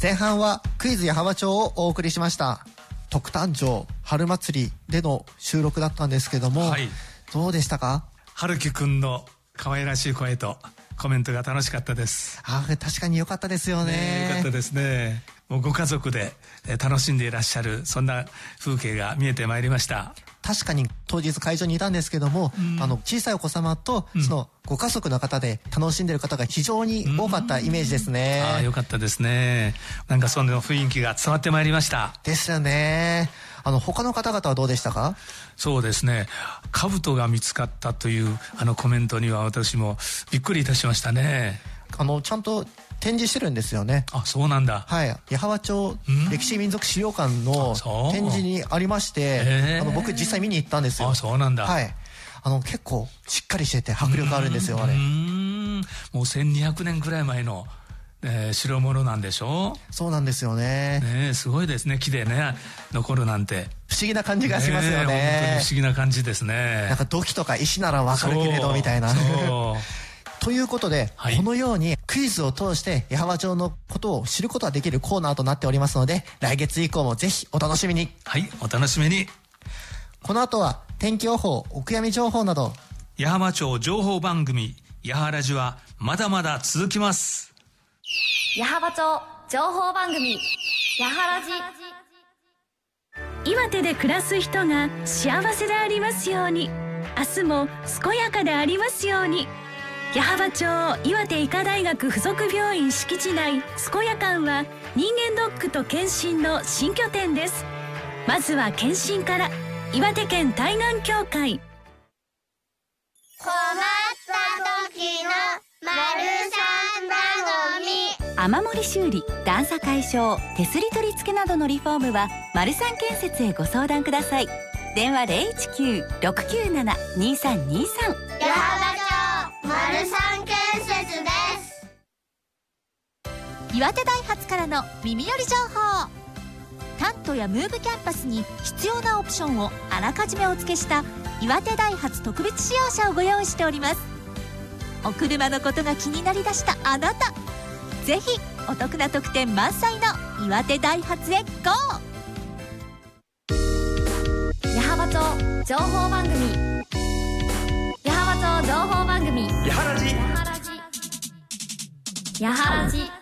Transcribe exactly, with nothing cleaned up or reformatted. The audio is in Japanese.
前半はクイズ矢巾町をお送りしました。特誕生春祭りでの収録だったんですけども、はい、どうでしたか？ 春樹くんの可愛らしい声とコメントが楽しかったです。 あ、確かに良かったですよね。 ね、良かったですね。もうご家族で楽しんでいらっしゃる、そんな風景が見えてまいりました。 確かに当日会場にいたんですけども、うん、あの小さいお子様とそのご家族の方で楽しんでいる方が非常に多かったイメージですね。 ああ、よかったですね。なんかその雰囲気が伝わってまいりました。 ですよね。あの他の方々はどうでしたか？ そうですね、兜が見つかったというあのコメントには私もびっくりいたしましたね。 あのちゃんと展示してるんですよね。 あ、そうなんだ。 はい、矢巾町歴史民族資料館の展示にありまして、あの僕実際見に行ったんですよ。 あ、そうなんだ。 はい、あの結構しっかりしてて迫力あるんですよ。あれ、うーん、もうせんにひゃくねんくらい前の、えー、代物なんでしょう。 そうなんですよね。 ね、すごいですね。木でね残るなんて不思議な感じがしますよね。 ね、本当に不思議な感じですね。 なんか土器とか石ならわかるけれどみたいな。そうということで、はい、このようにクイズを通して矢巾町のことを知ることができるコーナーとなっておりますので、来月以降もぜひお楽しみに。 はい、お楽しみに。 この後は天気予報、お悔やみ情報など矢巾町情報番組やはらじはまだまだ続きます。 矢巾町情報番組やはらじ。 岩手で暮らす人が幸せでありますように。明日も健やかでありますように。矢巾町岩手医科大学附属病院敷地内健やかんは人間ドックと検診の新拠点です。まずは検診から。岩手県対岸協会。 困った時の丸三番組。 雨漏り修理、段差解消、手すり取り付けなどのリフォームは丸三建設へご相談ください。電話 ゼロいちきゅう ろくきゅうなな にさんにさん。 矢巾町丸三建設です。 岩手ダイハツからの耳寄り情報。タントやムーブキャンパスに必要なオプションをあらかじめお付けした岩手ダイハツ特別仕様車をご用意しております。お車のことが気になりだしたあなた、ぜひお得な特典満載の岩手ダイハツへ ゴー。 矢巾町情報番組矢巾町情報番組やはらじやはらじ